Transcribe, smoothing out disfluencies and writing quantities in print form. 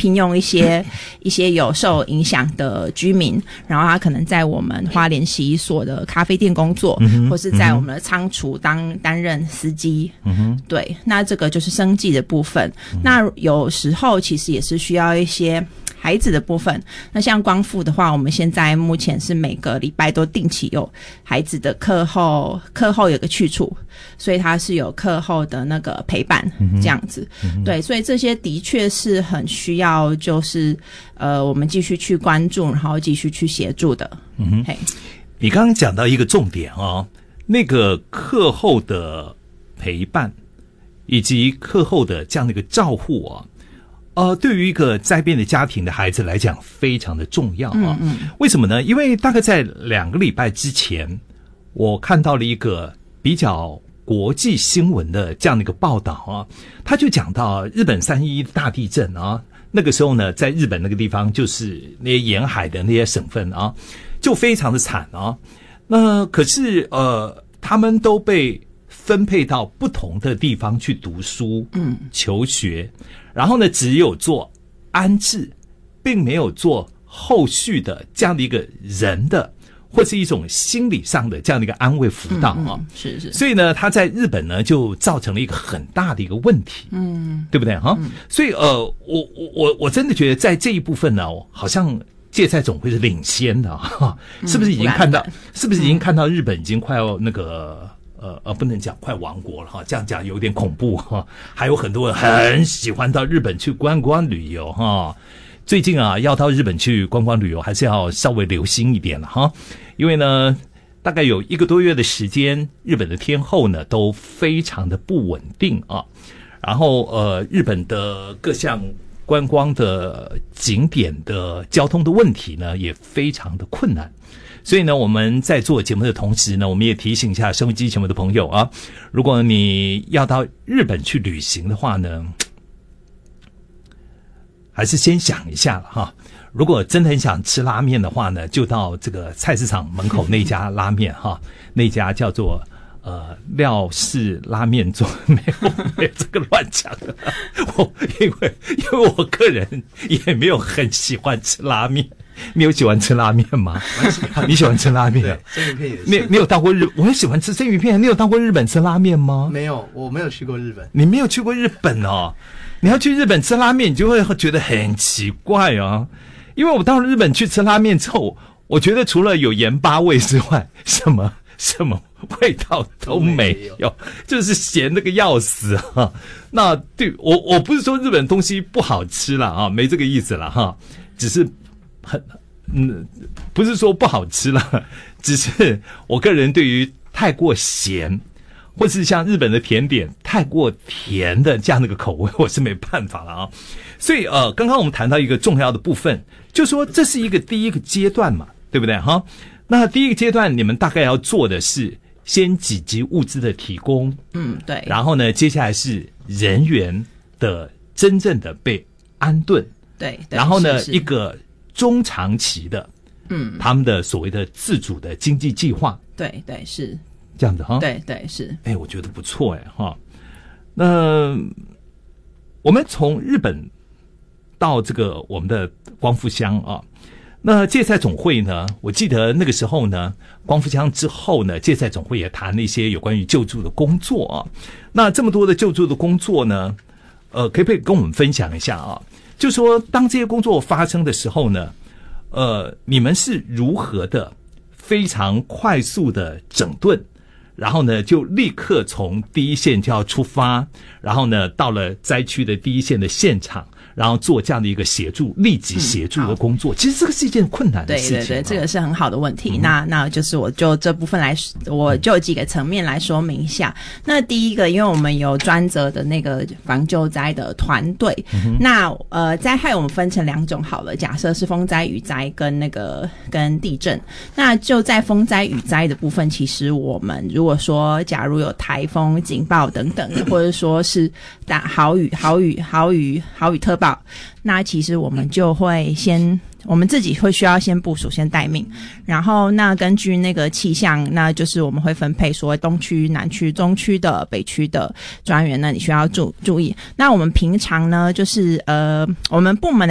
聘用一些有受影响的居民，然后他可能在我们花莲洗衣所的咖啡店工作，或是在我们的仓储担任司机。对，那这个就是生计的部分。那有时候其实也是需要一些孩子的部分，那像光复的话，我们现在目前是每个礼拜都定期有孩子的课后有个去处，所以他是有课后的那个陪伴这样子。对，所以这些的确是很需要就是我们继续去关注，然后继续去协助的。 你刚刚讲到一个重点哦，那个课后的陪伴以及课后的这样的一个照护啊，对于一个灾变的家庭的孩子来讲非常的重要啊。为什么呢？因为大概在2个礼拜之前，我看到了一个比较国际新闻的这样的一个报道啊，他就讲到日本3.11大地震啊，那个时候呢，在日本那个地方就是那些沿海的那些省份啊，就非常的惨啊。那可是他们都被分配到不同的地方去读书，求学，然后呢，只有做安置，并没有做后续的这样的一个人的或是一种心理上的这样的一个安慰辅导啊。 是。 所以呢，他在日本呢就造成了一个很大的一个问题，对不对哈？所以我真的觉得在这一部分呢，好像芥菜总会是领先的哈，是不是已经看到？是不是已经看到日本已经快要那个不能讲快亡国了哈，这样讲有点恐怖哈。还有很多人很喜欢到日本去观光旅游哈。最近啊，要到日本去观光旅游，还是要稍微留心一点了哈。因为呢，大概有1个多月的时间，日本的天候呢都非常的不稳定啊。然后日本的各项观光的景点的交通的问题呢，也非常的困难。所以呢，我们在做节目的同时呢，我们也提醒一下收音机前面的朋友啊，如果你要到日本去旅行的话呢，还是先想一下了哈。如果真的很想吃拉面的话呢，就到这个菜市场门口那家拉面哈，那家叫做廖氏拉面做，没有这个乱讲的。因为我个人也没有很喜欢吃拉面。你有喜欢吃拉面吗？你喜欢吃拉面？ 生鱼片也是。 你有到过我很喜欢吃生鱼片。你有到过日本吃拉面吗？ 没有，我没有去过日本。 你没有去过日本哦？你要去日本吃拉面，你就会觉得很奇怪哦。因为我到了日本去吃拉面之后，我觉得除了有盐巴味之外，什么味道都没有，就是咸那个要死哈。那对我不是说日本东西不好吃了啊，没这个意思了哈，只是不是说不好吃了，只是我个人对于太过咸，或是像日本的甜点太过甜的这样的一个口味，我是没办法了啊。所以刚刚我们谈到一个重要的部分，就说这是一个第一个阶段嘛，对不对哈？那第一个阶段你们大概要做的是先紧急物资的提供， 对， 然后呢，接下来是人员的真正的被安顿， 对， 然后呢，一个中长期的，他们的所谓的自主的经济计划， 对，是这样的哈， 对是， 我觉得不错哈。那我们从日本到这个我们的光复乡啊，那芥菜总会呢，我记得那个时候呢，光复乡之后呢，芥菜总会也谈了一些有关于救助的工作啊。那这么多的救助的工作呢，可不可以跟我们分享一下啊？就说当这些工作发生的时候呢，你们是如何的非常快速的整顿，然后呢就立刻从第一线就要出发，然后呢到了灾区的第一线的现场，然后做这样的一个协助，立即协助的工作。其实这个是一件困难的事情。 对，这个是很好的问题。那就是我就这部分我就有几个层面来说明一下。那第一个，因为我们有专责的那个防救灾的团队，那灾害我们分成2种好了。假设是风灾、雨灾跟地震。那就在风灾、雨灾的部分，其实我们如果说假如有台风警报等等，或者说是豪雨特报，那其实我们就会我们自己会需要先部署，先待命，然后那根据那个气象，那就是我们会分配所谓东区、南区、中区的、北区的专员，那你需要注意。那我们平常呢，就是我们部门